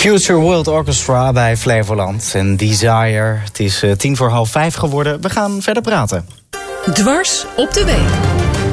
Future World Orchestra bij Flevoland en Desire. Het is 5:10 geworden. We gaan verder praten. Dwars op de week.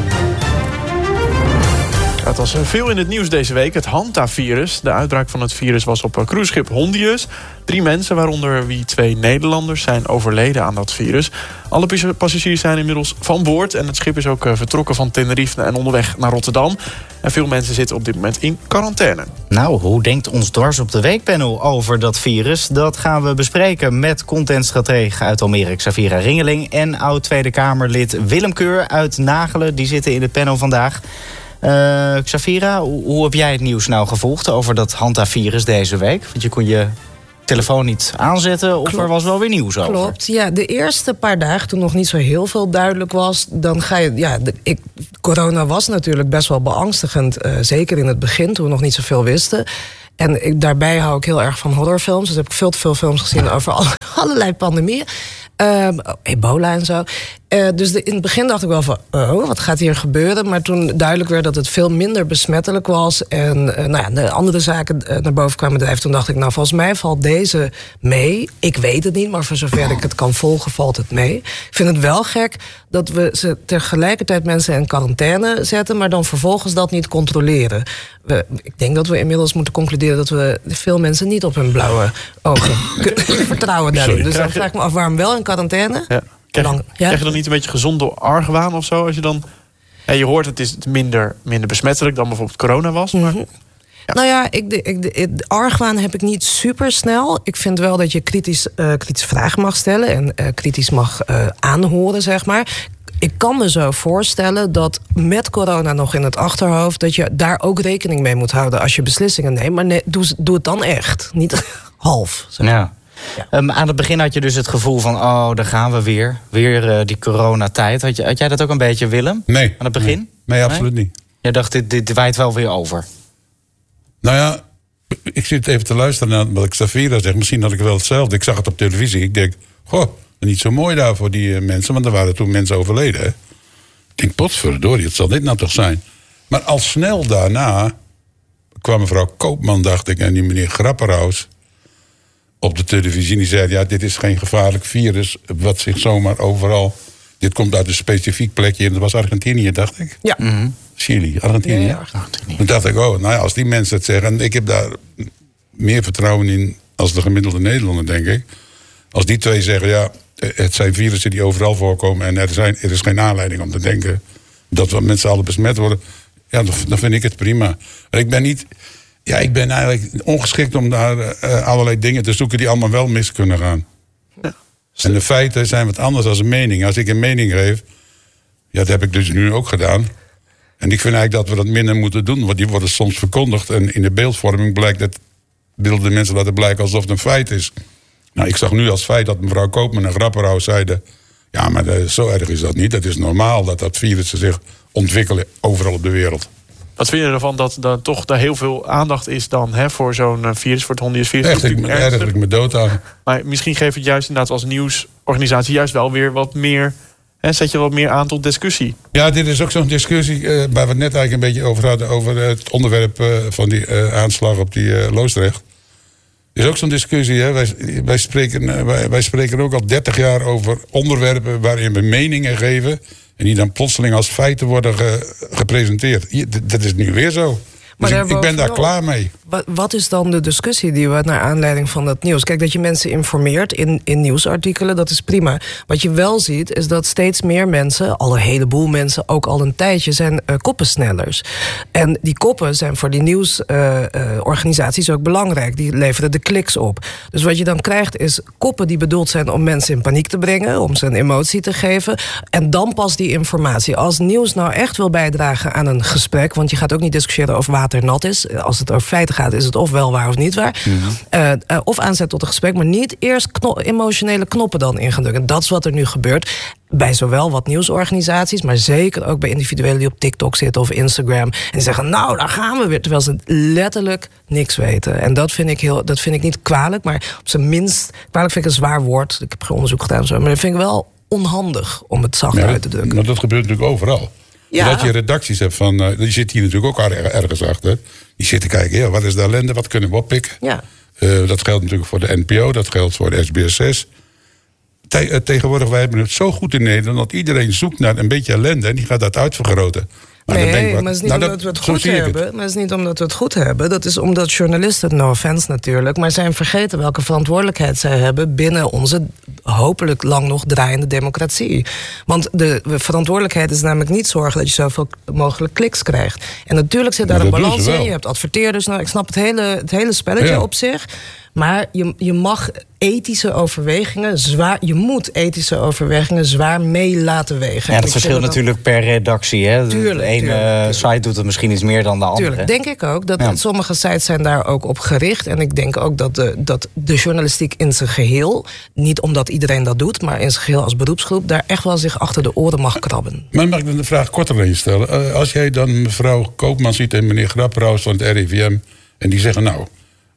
Het was veel in het nieuws deze week. Het Hanta-virus. De uitbraak van het virus was op cruiseschip Hondius. 3 mensen, waaronder 2 Nederlanders, zijn overleden aan dat virus. Alle passagiers zijn inmiddels van boord. En het schip is ook vertrokken van Tenerife en onderweg naar Rotterdam. En veel mensen zitten op dit moment in quarantaine. Nou, hoe denkt ons Dwars op de Week panel over dat virus? Dat gaan we bespreken met contentstratege uit Almere, Xavira Ringeling, en oud Tweede Kamerlid Willem Keur uit Nagelen. Die zitten in het panel vandaag. Xavira, hoe heb jij het nieuws nou gevolgd over dat Hanta-virus deze week? Want je kon je telefoon niet aanzetten of er was wel weer nieuws over. Klopt, ja. De eerste paar dagen, toen nog niet zo heel veel duidelijk was, dan ga je... corona was natuurlijk best wel beangstigend. Zeker in het begin, toen we nog niet zoveel wisten. En daarbij hou ik heel erg van horrorfilms. Dus heb ik veel te veel films gezien over allerlei pandemieën. Ebola en zo. Dus in het begin dacht ik wel van, wat gaat hier gebeuren? Maar toen duidelijk werd dat het veel minder besmettelijk was en de andere zaken naar boven kwamen drijven, toen dacht ik, nou, volgens mij valt deze mee. Ik weet het niet, maar voor zover ik het kan volgen, valt het mee. Ik vind het wel gek dat we ze tegelijkertijd mensen in quarantaine zetten, maar dan vervolgens dat niet controleren. Ik denk dat we inmiddels moeten concluderen dat we veel mensen niet op hun blauwe ogen vertrouwen daarin. Dus dan vraag ik me af, waarom wel in quarantaine? Ja. Krijg je dan niet een beetje gezonde argwaan of zo? Als je dan... je hoort het is minder besmettelijk dan bijvoorbeeld corona was. Maar... Ja. Nou ja, argwaan heb ik niet super snel. Ik vind wel dat je kritische vragen mag stellen en kritisch mag aanhoren, zeg maar. Ik kan me zo voorstellen dat met corona nog in het achterhoofd, dat je daar ook rekening mee moet houden als je beslissingen neemt. Maar nee, doe het dan echt. Niet half. Zeg. Ja. Ja. Aan het begin had je dus het gevoel van, daar gaan we weer. Weer die coronatijd. Had jij dat ook een beetje, Willem? Nee. Aan het begin? Nee, absoluut niet. Jij dacht, dit waait wel weer over. Nou ja, ik zit even te luisteren naar wat Xavira zegt. Misschien had ik wel hetzelfde. Ik zag het op televisie. Ik denk, niet zo mooi daar voor die mensen. Want er waren toen mensen overleden. Hè? Ik denk, potverdorie, het zal dit nou toch zijn. Maar al snel daarna kwam mevrouw Koopman, dacht ik, en die meneer Grapperhaus op de televisie. Die zei, ja, dit is geen gevaarlijk virus wat zich zomaar overal... Dit komt uit een specifiek plekje en dat was Argentinië, dacht ik. Ja. Mm-hmm. Chili, Argentinië. Ja. Toen dacht ik, als die mensen het zeggen, en ik heb daar meer vertrouwen in als de gemiddelde Nederlander, denk ik. Als die twee zeggen, ja, het zijn virussen die overal voorkomen en er is geen aanleiding om te denken dat we met z'n allen besmet worden, ja, dan vind ik het prima. En ik ben eigenlijk ongeschikt om daar allerlei dingen te zoeken die allemaal wel mis kunnen gaan. Ja. En de feiten zijn wat anders dan een mening. Als ik een mening geef, ja, dat heb ik dus nu ook gedaan. En ik vind eigenlijk dat we dat minder moeten doen, want die worden soms verkondigd. En in de beeldvorming willen de mensen laten blijken alsof het een feit is. Nou, ik zag nu als feit dat mevrouw Koopman en Grapperhaus zeiden, ja, maar zo erg is dat niet. Het is normaal dat virussen zich ontwikkelen overal op de wereld. Wat vind je ervan dat er toch daar heel veel aandacht is dan voor zo'n virus, voor het Hondius-virus? Echt, ik me dood aan. Maar misschien geeft het juist inderdaad als nieuwsorganisatie juist wel weer wat meer, zet je wat meer aan tot discussie. Ja, dit is ook zo'n discussie waar we het net eigenlijk een beetje over hadden, over het onderwerp van die aanslag op die Loosdrecht. Er is ook zo'n discussie, hè? Wij spreken ook al 30 jaar over onderwerpen waarin we meningen geven en die dan plotseling als feiten worden gepresenteerd. Dat is nu weer zo. Dus ik ben daar klaar mee. Wat is dan de discussie die we naar aanleiding van dat nieuws? Kijk, dat je mensen informeert in nieuwsartikelen, dat is prima. Wat je wel ziet, is dat steeds meer mensen, al een heleboel mensen, ook al een tijdje, zijn koppensnellers. En die koppen zijn voor die nieuwsorganisaties ook belangrijk. Die leveren de kliks op. Dus wat je dan krijgt is koppen die bedoeld zijn om mensen in paniek te brengen, om ze een emotie te geven. En dan pas die informatie. Als nieuws nou echt wil bijdragen aan een gesprek, want je gaat ook niet discussiëren over water nat is. Als het over feiten gaat, is het of wel waar of niet waar. Mm-hmm. Of aanzet tot een gesprek, maar niet eerst emotionele knoppen dan in gaan drukken. Dat is wat er nu gebeurt. Bij zowel wat nieuwsorganisaties, maar zeker ook bij individuelen die op TikTok zitten of Instagram. En die zeggen, nou, daar gaan we weer. Terwijl ze letterlijk niks weten. En dat vind ik niet kwalijk, maar op zijn minst, kwalijk vind ik een zwaar woord. Ik heb geen onderzoek gedaan, zo, maar dat vind ik wel onhandig om het zacht uit te drukken. Maar dat gebeurt natuurlijk overal. Ja. Dat je redacties hebt die zitten hier natuurlijk ook ergens achter. Die zitten kijken, wat is de ellende, wat kunnen we oppikken? Ja. Dat geldt natuurlijk voor de NPO, dat geldt voor de SBS6. Tegenwoordig, wij hebben het zo goed in Nederland... dat iedereen zoekt naar een beetje ellende en die gaat dat uitvergroten. Maar het is niet omdat we het goed hebben. Maar het is niet omdat we het goed hebben. Dat is omdat journalisten, no offense natuurlijk... maar zijn vergeten welke verantwoordelijkheid zij hebben... binnen onze hopelijk lang nog draaiende democratie. Want de verantwoordelijkheid is namelijk niet zorgen... dat je zoveel mogelijk kliks krijgt. En natuurlijk zit daar een balans in. Je hebt adverteerders. Nou, ik snap het hele spelletje op zich... Maar je mag ethische overwegingen je moet ethische overwegingen zwaar mee laten wegen. Ja, dat verschilt natuurlijk per redactie. Hè? Tuurlijk, de ene site doet het misschien iets meer dan de andere. Tuurlijk, denk ik ook. Sommige sites zijn daar ook op gericht. En ik denk ook dat de journalistiek in zijn geheel... niet omdat iedereen dat doet, maar in zijn geheel als beroepsgroep... daar echt wel zich achter de oren mag krabben. Maar mag ik dan de vraag korter aan je stellen? Als jij dan mevrouw Koopman ziet en meneer Grapperhaus van het RIVM... en die zeggen, nou...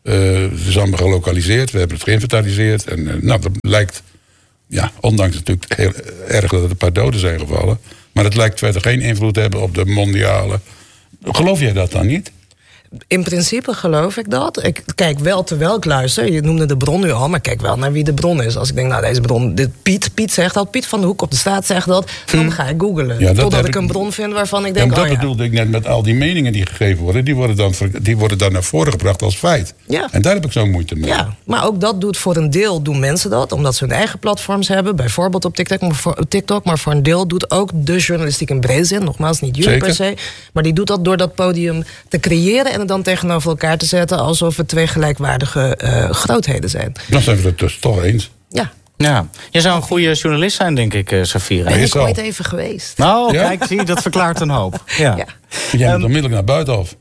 het is allemaal gelokaliseerd, we hebben het geïnventariseerd. En dat lijkt, ondanks natuurlijk heel erg dat er een paar doden zijn gevallen... maar het lijkt verder geen invloed te hebben op de mondiale... Geloof jij dat dan niet? In principe geloof ik dat. Ik kijk wel terwijl ik luister. Je noemde de bron nu al, maar kijk wel naar wie de bron is. Als ik denk, nou deze bron, Piet zegt dat, Piet van de Hoek op de Staat zegt dat... dan ga ik googlen. Ja, totdat ik een bron vind waarvan ik denk... dat bedoelde ik net met al die meningen die gegeven worden... die worden dan naar voren gebracht als feit. Ja. En daar heb ik zo'n moeite mee. Ja, maar ook dat doet voor een deel doen mensen dat... omdat ze hun eigen platforms hebben. Bijvoorbeeld op TikTok. Maar voor een deel doet ook de journalistiek in brede zin... nogmaals, niet jullie per se... maar die doet dat door dat podium te creëren... en het dan tegenover elkaar te zetten... alsof het twee gelijkwaardige grootheden zijn. Dan zijn we het dus toch eens. Ja, je zou een goede journalist zijn, denk ik, Safira. Ben ik ooit even geweest. Nou, kijk, zie, dat verklaart een hoop. Ja. Jij moet onmiddellijk naar buitenaf.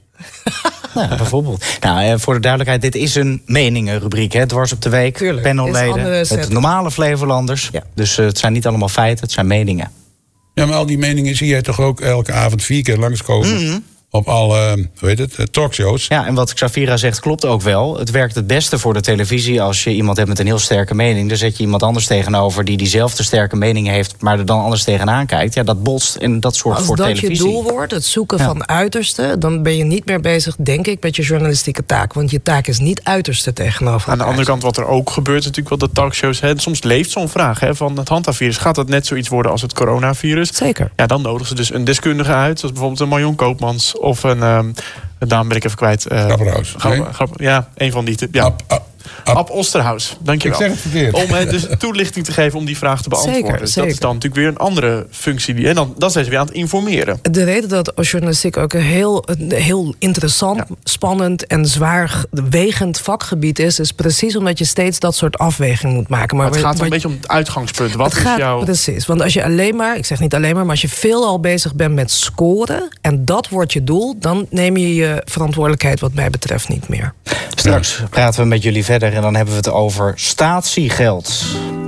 Nou, bijvoorbeeld. Nou, voor de duidelijkheid, dit is een meningenrubriek, hè? Dwars op de week, tuurlijk, panelleden, het normale Flevolanders. Ja. Dus het zijn niet allemaal feiten, het zijn meningen. Ja, maar al die meningen zie jij toch ook elke avond 4 keer langskomen... Mm-hmm. Op alle, talkshows. Ja, en wat Safira zegt klopt ook wel. Het werkt het beste voor de televisie als je iemand hebt met een heel sterke mening. Dan zet je iemand anders tegenover die diezelfde sterke mening heeft... maar er dan anders tegenaan kijkt. Ja, dat botst en dat zorgt voor televisie. Als dat je doel wordt, het zoeken van uiterste... dan ben je niet meer bezig, denk ik, met je journalistieke taak. Want je taak is niet uiterste tegenover elkaar. Aan de andere kant, wat er ook gebeurt natuurlijk wel de talkshows... Hè, soms leeft zo'n vraag van het handhaafvirus. Gaat dat net zoiets worden als het coronavirus? Zeker. Ja, dan nodigen ze dus een deskundige uit. Zoals bijvoorbeeld een Marion Koopmans... of een naam ben ik even kwijt. Grapperhaus. Ja, een van die. Ja. Ab Osterhaus, dankjewel. Ik zeg het verkeerd. Om dus toelichting te geven om die vraag te beantwoorden. Zeker. Dat is dan natuurlijk weer een andere functie. En dan zijn ze weer aan het informeren. De reden dat journalistiek ook een heel interessant, spannend en zwaarwegend vakgebied is precies omdat je steeds dat soort afwegingen moet maken. Maar het gaat een beetje om het uitgangspunt. Wat is jouw... Precies, want als je alleen maar, ik zeg niet alleen maar als je veelal bezig bent met scoren en dat wordt je doel, dan neem je je verantwoordelijkheid wat mij betreft niet meer. Straks praten we met jullie verder en dan hebben we het over statiegeld.